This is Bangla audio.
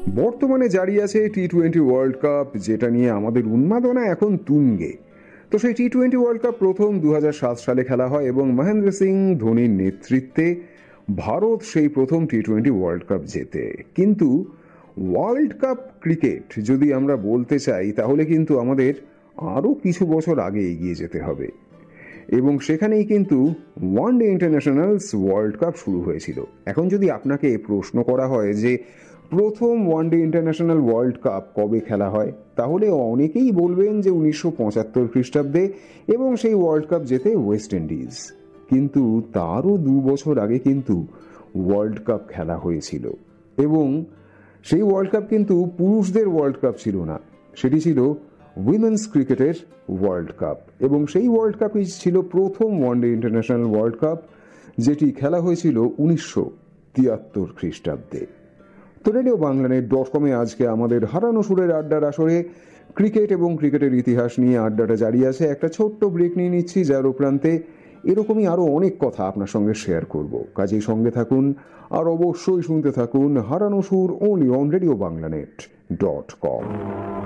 বর্তমানে জারি আছে টি-20 ওয়ার্ল্ড কাপ, যেটা নিয়ে আমাদের উন্মাদনা এখন তুঙ্গে। তো সেই টি-20 ওয়ার্ল্ড কাপ প্রথম 2007 সালে খেলা হয় এবং মহেন্দ্র সিং ধোনির নেতৃত্বে ভারত সেই প্রথম টি-20 ওয়ার্ল্ড কাপ জেতে। কিন্তু ওয়ার্ল্ড কাপ ক্রিকেট যদি আমরা বলতে চাই, তাহলে কিন্তু আমাদের আরও কিছু বছর আগে এগিয়ে যেতে হবে, এবং সেখানেই কিন্তু ওয়ানডে ইন্টারন্যাশনালস ওয়ার্ল্ড কাপ শুরু হয়েছিল। এখন যদি আপনাকে প্রশ্ন করা হয় যে প্রথম ওয়ানডে ইন্টারন্যাশনাল ওয়ার্ল্ড কাপ কবে খেলা হয়, তাহলে অনেকেই বলবেন যে 1975 খ্রিস্টাব্দে, এবং সেই ওয়ার্ল্ড কাপ জেতে ওয়েস্ট ইন্ডিজ। কিন্তু তারও 2 বছর আগে কিন্তু ওয়ার্ল্ড কাপ খেলা হয়েছিল, এবং সেই ওয়ার্ল্ড কাপ কিন্তু পুরুষদের ওয়ার্ল্ড কাপ ছিল না, সেটি ছিল উইমেন্স ক্রিকেটের ওয়ার্ল্ড কাপ। এবং সেই ওয়ার্ল্ড কাপই ছিল প্রথম ওয়ানডে ইন্টারন্যাশনাল ওয়ার্ল্ড কাপ, যেটি খেলা হয়েছিল 1973 খ্রিস্টাব্দে। তো রেডিও বাংলানেট.com-এ আজকে আমাদের হারানো সুরের আড্ডার আসরে ক্রিকেট এবং ক্রিকেটের ইতিহাস নিয়ে আড্ডাটা জারি আছে। একটা ছোট্ট ব্রেক নিয়ে নিচ্ছি, যার উপরান্তে এরকমই আরও অনেক কথা আপনার সঙ্গে শেয়ার করব। কাজেই সঙ্গে থাকুন, আর অবশ্যই শুনতে থাকুন হারানো সুর, only on রেডিও বাংলানেট.com।